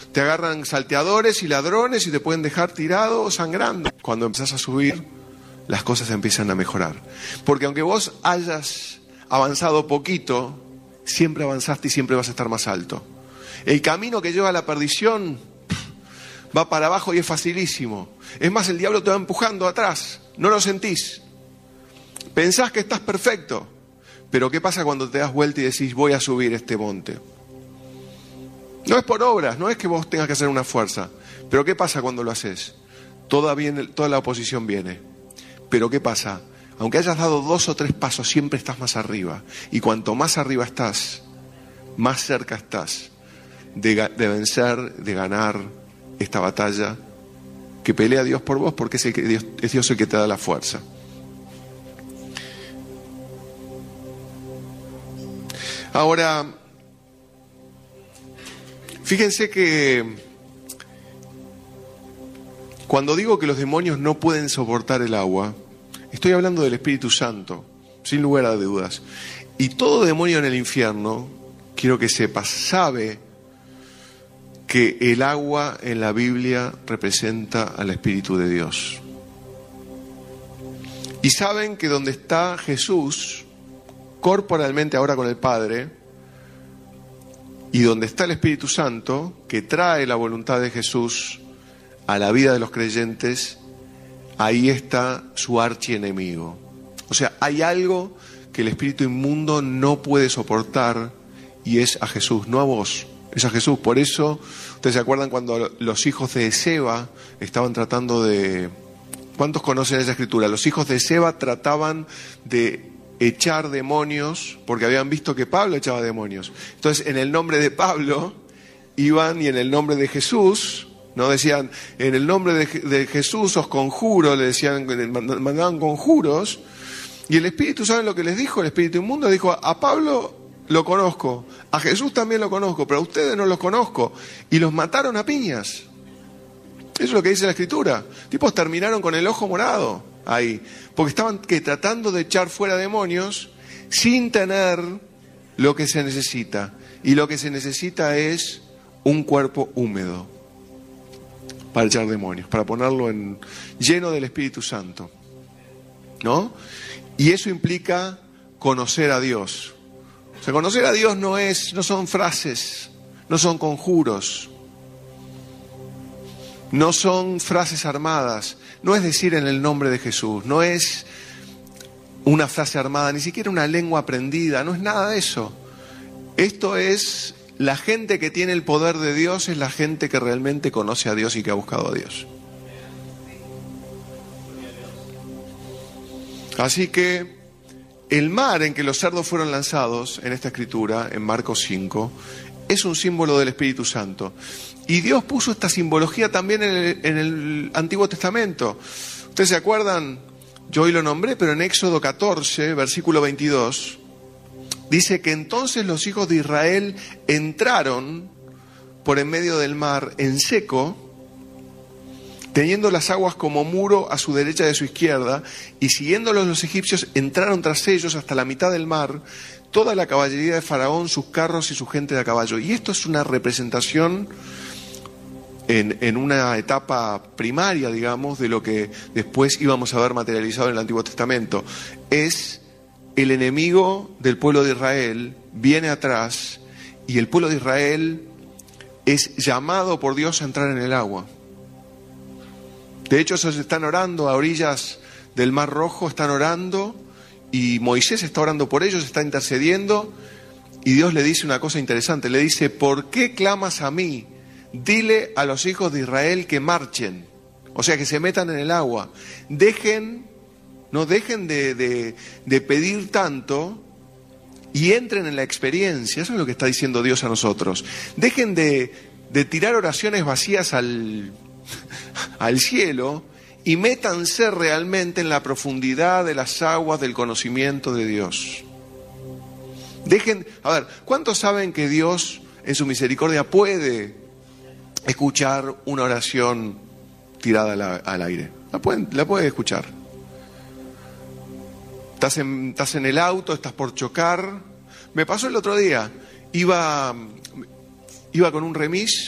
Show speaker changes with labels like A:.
A: Te agarran salteadores y ladrones y te pueden dejar tirado o sangrando. Cuando empezás a subir, las cosas empiezan a mejorar. Porque aunque vos hayas avanzado poquito, siempre avanzaste y siempre vas a estar más alto. El camino que lleva a la perdición va para abajo y es facilísimo. Es más, el diablo te va empujando atrás. No lo sentís. Pensás que estás perfecto. Pero ¿qué pasa cuando te das vuelta y decís, voy a subir este monte? No es por obras, no es que vos tengas que hacer una fuerza. Pero ¿qué pasa cuando lo haces? Toda la oposición viene. Pero ¿qué pasa? Aunque hayas dado 2 o 3 pasos, siempre estás más arriba. Y cuanto más arriba estás, más cerca estás de vencer, de ganar esta batalla que pelea Dios por vos, porque es Dios el que te da la fuerza. Ahora, fíjense que cuando digo que los demonios no pueden soportar el agua, estoy hablando del Espíritu Santo, sin lugar a dudas. Y todo demonio en el infierno, quiero que sepas, sabe que el agua en la Biblia representa al Espíritu de Dios. Y saben que donde está Jesús, corporalmente ahora con el Padre, y donde está el Espíritu Santo, que trae la voluntad de Jesús a la vida de los creyentes, ahí está su archienemigo. O sea, hay algo que el espíritu inmundo no puede soportar y es a Jesús, no a vos, es a Jesús. Por eso, ustedes se acuerdan cuando los hijos de Seba estaban tratando de... ¿Cuántos conocen esa escritura? Los hijos de Seba trataban de echar demonios porque habían visto que Pablo echaba demonios. Entonces, en el nombre de Pablo iban y en el nombre de Jesús... No decían, en el nombre de Jesús os conjuro, le decían, mandaban conjuros. Y el Espíritu, ¿saben lo que les dijo? El Espíritu inmundo dijo, a Pablo lo conozco, a Jesús también lo conozco, pero a ustedes no los conozco. Y los mataron a piñas. Eso es lo que dice la Escritura. Tipos terminaron con el ojo morado ahí, porque estaban tratando de echar fuera demonios sin tener lo que se necesita. Y lo que se necesita es un cuerpo húmedo para echar demonios, para ponerlo lleno del Espíritu Santo, ¿no? Y eso implica conocer a Dios. O sea, conocer a Dios no son frases, no son conjuros, no son frases armadas, no es decir en el nombre de Jesús, no es una frase armada, ni siquiera una lengua aprendida, no es nada de eso. Esto es... La gente que tiene el poder de Dios es la gente que realmente conoce a Dios y que ha buscado a Dios. Así que el mar en que los cerdos fueron lanzados en esta escritura, en Marcos 5, es un símbolo del Espíritu Santo. Y Dios puso esta simbología también en el Antiguo Testamento. ¿Ustedes se acuerdan? Yo hoy lo nombré, pero en Éxodo 14, versículo 22... dice que entonces los hijos de Israel entraron por en medio del mar en seco, teniendo las aguas como muro a su derecha y a su izquierda, y siguiéndolos los egipcios entraron tras ellos hasta la mitad del mar, toda la caballería de Faraón, sus carros y su gente de a caballo. Y esto es una representación en una etapa primaria, digamos, de lo que después íbamos a ver materializado en el Antiguo Testamento. Es... el enemigo del pueblo de Israel viene atrás y el pueblo de Israel es llamado por Dios a entrar en el agua. De hecho, ellos están orando a orillas del Mar Rojo, están orando y Moisés está orando por ellos, está intercediendo y Dios le dice una cosa interesante, le dice, ¿por qué clamas a mí? Dile a los hijos de Israel que marchen, o sea, que se metan en el agua, no dejen de pedir tanto y entren en la experiencia. Eso es lo que está diciendo Dios a nosotros. Dejen de tirar oraciones vacías al cielo y métanse realmente en la profundidad de las aguas del conocimiento de Dios. A ver, ¿cuántos saben que Dios en su misericordia puede escuchar una oración tirada al aire? La puede escuchar. Estás en el auto, estás por chocar. Me pasó el otro día, iba con un remis